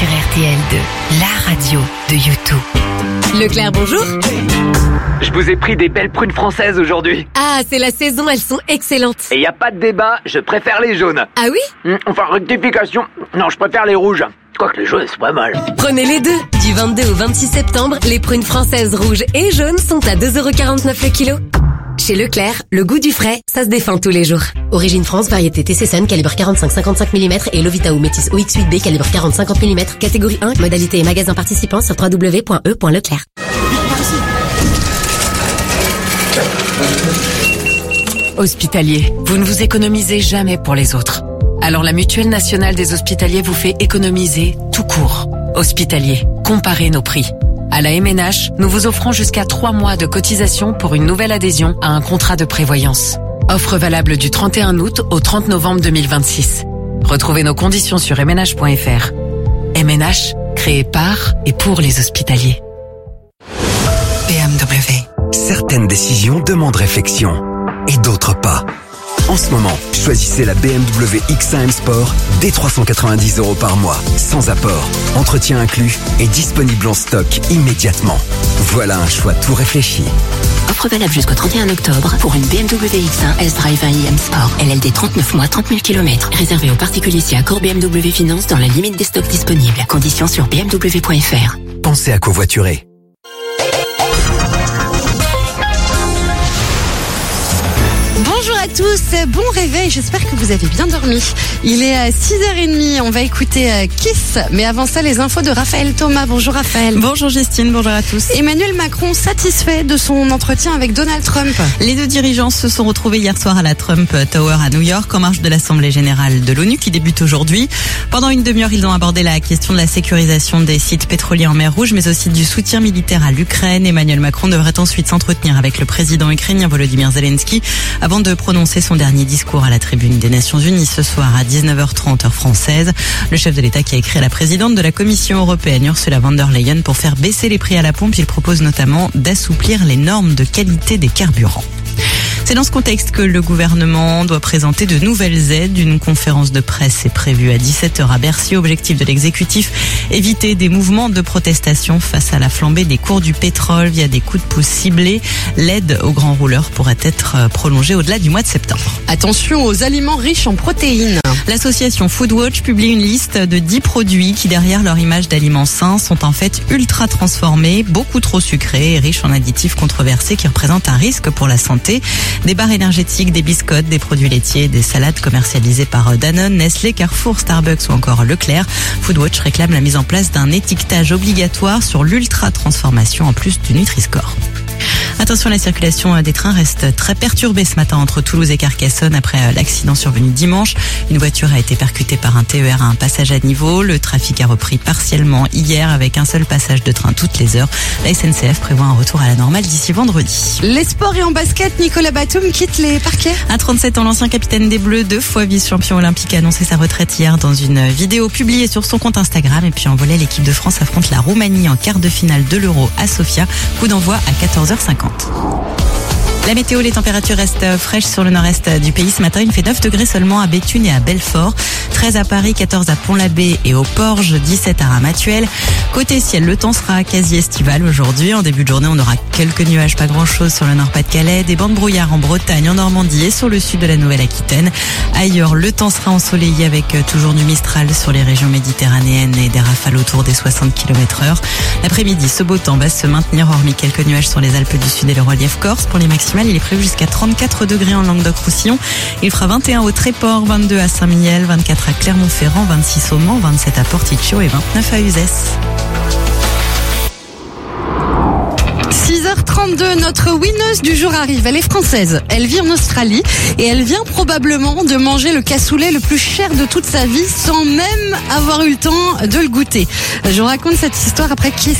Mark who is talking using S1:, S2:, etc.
S1: sur RTL2, la radio de YouTube.
S2: Leclerc, bonjour.
S3: Je vous ai pris des belles prunes françaises aujourd'hui.
S2: Ah, c'est la saison, elles sont excellentes.
S3: Et y a pas de débat, je préfère les jaunes.
S2: Ah oui?
S3: Enfin, rectification. Non, je préfère les rouges. Quoique les jaunes, c'est pas mal.
S2: Prenez les deux. Du 22 au 26 septembre, les prunes françaises rouges et jaunes sont à 2,49€ le kilo. Chez Leclerc, le goût du frais, ça se défend tous les jours. Origine France, variété TC-Sen, calibre 45-55 mm et Lovita ou Métis OX8B, calibre 40-50 mm, catégorie 1, modalité et magasin participant sur www.e.leclerc.
S1: Hospitalier, vous ne vous économisez jamais pour les autres. Alors la Mutuelle Nationale des Hospitaliers vous fait économiser tout court. Hospitalier, comparez nos prix. À la MNH, nous vous offrons jusqu'à 3 mois de cotisation pour une nouvelle adhésion à un contrat de prévoyance. Offre valable du 31 août au 30 novembre 2026. Retrouvez nos conditions sur mnh.fr. MNH, créé par et pour les hospitaliers.
S4: BMW. Certaines décisions demandent réflexion et d'autres pas. En ce moment, choisissez la BMW X1 M Sport dès 390€ par mois, sans apport, entretien inclus et disponible en stock immédiatement. Voilà un choix tout réfléchi.
S5: Offre valable jusqu'au 31 octobre pour une BMW X1 S-Drive 1 iM Sport. LLD 39 mois, 30 000 km. Réservé aux particuliers si accord BMW Finance dans la limite des stocks disponibles. Conditions sur bmw.fr.
S4: Pensez à covoiturer.
S6: Bonjour à tous, bon réveil, j'espère que vous avez bien dormi. Il est à 6h30, on va écouter Kiss, mais avant ça les infos de Raphaël Thomas. Bonjour Raphaël.
S7: Bonjour Justine, bonjour à tous.
S6: Emmanuel Macron satisfait de son entretien avec Donald Trump.
S7: Les deux dirigeants se sont retrouvés hier soir à la Trump Tower à New York en marge de l'Assemblée Générale de l'ONU qui débute aujourd'hui. Pendant une demi-heure, ils ont abordé la question de la sécurisation des sites pétroliers en mer Rouge, mais aussi du soutien militaire à l'Ukraine. Emmanuel Macron devrait ensuite s'entretenir avec le président ukrainien Volodymyr Zelensky avant de prononcer son dernier discours à la tribune des Nations Unies ce soir à 19h30 heure française. Le chef de l'État qui a écrit à la présidente de la Commission européenne Ursula von der Leyen pour faire baisser les prix à la pompe. Il propose notamment d'assouplir les normes de qualité des carburants. C'est dans ce contexte que le gouvernement doit présenter de nouvelles aides. Une conférence de presse est prévue à 17h à Bercy. Objectif de l'exécutif, éviter des mouvements de protestation face à la flambée des cours du pétrole via des coups de pouce ciblés. L'aide aux grands rouleurs pourrait être prolongée au-delà du mois de septembre.
S6: Attention aux aliments riches en protéines.
S7: L'association Foodwatch publie une liste de 10 produits qui, derrière leur image d'aliments sains, sont en fait ultra transformés, beaucoup trop sucrés et riches en additifs controversés qui représentent un risque pour la santé. Des barres énergétiques, des biscottes, des produits laitiers, des salades commercialisées par Danone, Nestlé, Carrefour, Starbucks ou encore Leclerc. Foodwatch réclame la mise en place d'un étiquetage obligatoire sur l'ultra-transformation en plus du Nutri-Score. Attention, la circulation des trains reste très perturbée ce matin entre Toulouse et Carcassonne après l'accident survenu dimanche. Une voiture a été percutée par un TER à un passage à niveau. Le trafic a repris partiellement hier avec un seul passage de train toutes les heures. La SNCF prévoit un retour à la normale d'ici vendredi.
S6: Les sports et en basket, Nicolas Batum quitte les parquets.
S7: À 37 ans, l'ancien capitaine des Bleus, 2 fois vice-champion olympique, a annoncé sa retraite hier dans une vidéo publiée sur son compte Instagram. Et puis en volley, l'équipe de France affronte la Roumanie en quart de finale de l'Euro à Sofia. Coup d'envoi à 14h50. La météo, les températures restent fraîches sur le nord-est du pays. Ce matin, il fait 9 degrés seulement à Béthune et à Belfort, 13 à Paris, 14 à Pont-l'Abbé et aux Porges, 17 à Ramatuelle. Côté ciel, le temps sera quasi estival aujourd'hui. En début de journée, on aura quelques nuages, pas grand-chose sur le Nord-Pas-de-Calais, des bancs de brouillard en Bretagne, en Normandie et sur le sud de la Nouvelle-Aquitaine. Ailleurs, le temps sera ensoleillé avec toujours du Mistral sur les régions méditerranéennes et des rafales autour des 60 km/h. L'après-midi, ce beau temps va se maintenir, hormis quelques nuages sur les Alpes du Sud et le relief corse. Pour les maximales, il est prévu jusqu'à 34 degrés en Languedoc-Roussillon. Il fera 21 au Tréport, 22 à Saint-Mihiel, 24 à Clermont-Ferrand, 26 au Mans, 27 à Porticcio et 29 à Uzès.
S6: 6h32, notre winneuse du jour arrive. Elle est française, elle vit en Australie et elle vient probablement de manger le cassoulet le plus cher de toute sa vie sans même avoir eu le temps de le goûter. Je vous raconte cette histoire après Kiss.